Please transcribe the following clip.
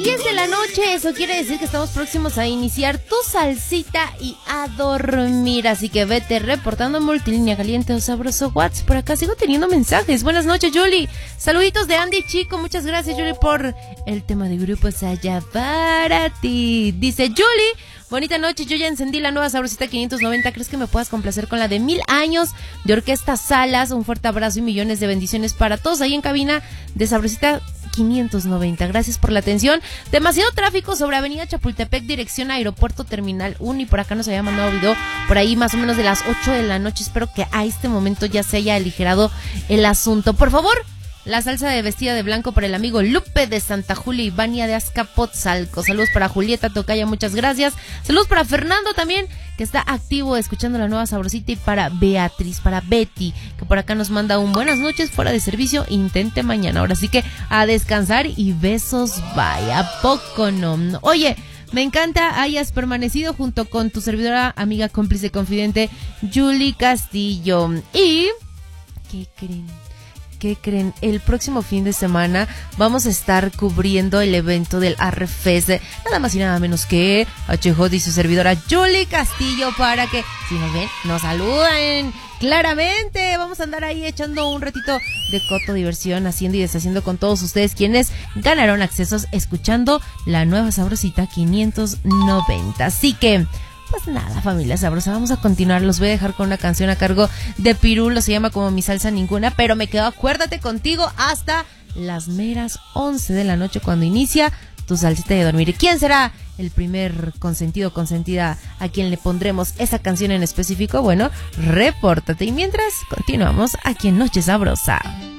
10 de la noche, eso quiere decir que estamos próximos a iniciar tu salsita y a dormir. Así que vete reportando Multilínea Caliente o Sabroso WhatsApp. Por acá sigo teniendo mensajes. Buenas noches, Julie. Saluditos de Andy Chico. Muchas gracias, Julie, por el tema de grupos allá para ti. Dice Julie, bonita noche, yo ya encendí la nueva Sabrosita 590. ¿Crees que me puedas complacer con la de 1000 años de Orquesta Salas? Un fuerte abrazo y millones de bendiciones para todos ahí en cabina de Sabrosita 590. Gracias por la atención. Demasiado tráfico sobre Avenida Chapultepec, dirección Aeropuerto Terminal 1. Y por acá nos había mandado video por ahí más o menos de las 8 de la noche. Espero que a este momento ya se haya aligerado el asunto. Por favor, la salsa de vestida de blanco para el amigo Lupe de Santa Julia y Vania de Azcapotzalco. Saludos para Julieta Tocaya, muchas gracias. Saludos para Fernando también, que está activo escuchando la nueva Sabrosita. Y para Beatriz, para Betty, que por acá nos manda un buenas noches, fuera de servicio, intente mañana. Ahora sí que a descansar y besos, vaya, poco no. Oye, me encanta hayas permanecido junto con tu servidora, amiga, cómplice, confidente, Julie Castillo. Y ¿qué creen? ¿Qué creen? El próximo fin de semana vamos a estar cubriendo el evento del Arrefest, nada más y nada menos que HJ y su servidora Julie Castillo, para que si nos ven, nos saluden. Claramente, vamos a andar ahí echando un ratito de coto, diversión, haciendo y deshaciendo con todos ustedes, quienes ganaron accesos escuchando la nueva Sabrosita 590. Así que pues nada, familia sabrosa, vamos a continuar. Los voy a dejar con una canción a cargo de Pirulo, se llama Como mi salsa ninguna, pero me quedo, acuérdate, contigo hasta las meras 11 de la noche cuando inicia tu salsita de dormir. ¿Y quién será el primer consentido o consentida a quien le pondremos esa canción en específico? Bueno, repórtate. Y mientras continuamos aquí en Noche Sabrosa.